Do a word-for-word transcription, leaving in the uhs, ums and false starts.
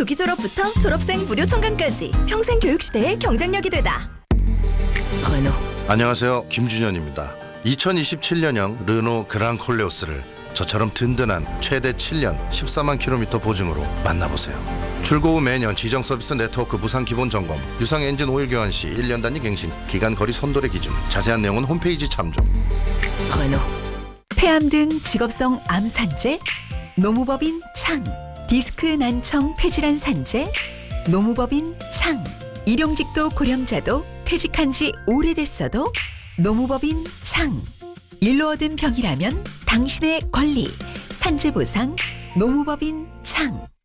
조기 졸업부터 졸업생 무료 청강까지 평생 교육 시대의 경쟁력이 되다. 르노. 안녕하세요, 김준현입니다. 이천이십칠년형 르노 그랑 콜레오스를 저처럼 든든한 최대 칠 년 십사만 킬로미터 보증으로 만나보세요. 출고 후 매년 지정 서비스 네트워크 무상 기본 점검, 유상 엔진 오일 교환 시 일 년 단위 갱신, 기간 거리 선도의 기준, 자세한 내용은 홈페이지 참조. 르노. 폐암 등 직업성 암 산재, 노무법인 창, 디스크 난청 폐질환 산재, 노무법인 창, 일용직도 고령자도 퇴직한 지 오래됐어도 노무법인 창, 일로 얻은 병이라면 당신의 권리, 산재 보상, 노무법인 창.